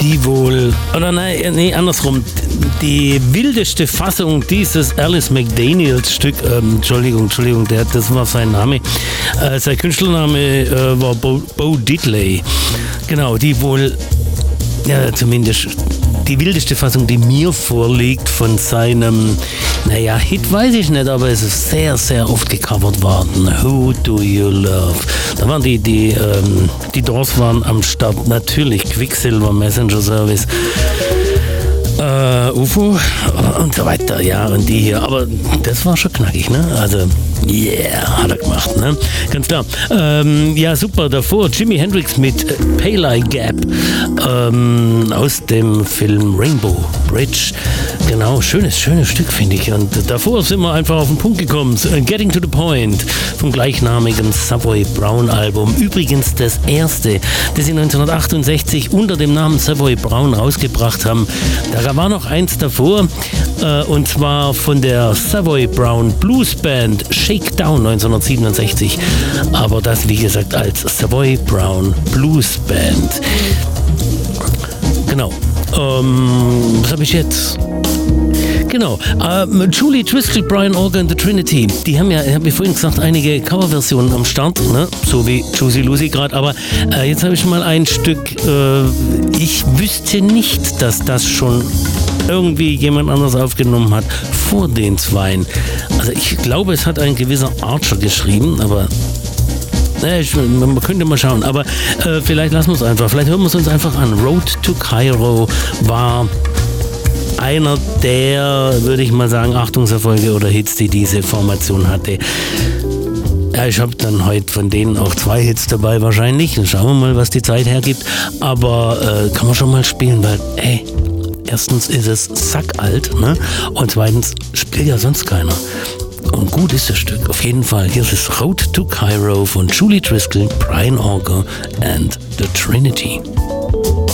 die wohl, oder nee, andersrum, die wildeste Fassung dieses Alice McDaniels Stück, Entschuldigung, das war sein Name, sein Künstlername war Bo Diddley, genau, die wohl, ja zumindest die wildeste Fassung, die mir vorliegt von seinem, Hit weiß ich nicht, aber es ist sehr, sehr oft gecovert worden. Who Do You Love? Da waren die Doors waren am Start, natürlich Quicksilver, Messenger Service, UFO und so weiter, ja, und die hier, aber das war schon knackig, ne? Also, yeah, hat er gemacht, ne? Ganz klar. Ja, super, davor Jimi Hendrix mit Pale Eye Gap aus dem Film Rainbow Bridge. Genau, schönes Stück, finde ich. Und davor sind wir einfach auf den Punkt gekommen. Getting to the Point vom gleichnamigen Savoy Brown Album. Übrigens das erste, das sie 1968 unter dem Namen Savoy Brown rausgebracht haben. Da war noch eins davor, und zwar von der Savoy Brown Blues Band Shakedown 1967. Aber das, wie gesagt, als Savoy Brown Blues Band. Genau. Was habe ich jetzt? Genau, Julie Driscoll, Brian Auger und The Trinity, die haben ja, ich habe vorhin gesagt, einige Coverversionen am Start, ne? So wie Juicy Lucy gerade, aber jetzt habe ich mal ein Stück, ich wüsste nicht, dass das schon irgendwie jemand anders aufgenommen hat vor den Zweien. Also ich glaube, es hat ein gewisser Archer geschrieben, aber man könnte mal schauen, aber vielleicht lassen wir es einfach, vielleicht hören wir es uns einfach an. Road to Cairo war einer der, würde ich mal sagen, Achtungserfolge oder Hits, die diese Formation hatte. Ja, ich habe dann heute von denen auch 2 Hits dabei wahrscheinlich. Dann schauen wir mal, was die Zeit hergibt. Aber kann man schon mal spielen, weil, erstens ist es sackalt, ne? Und zweitens spielt ja sonst keiner. Und gut ist das Stück, auf jeden Fall. Hier ist es Road to Cairo von Julie Driscoll, Brian Auger and The Trinity.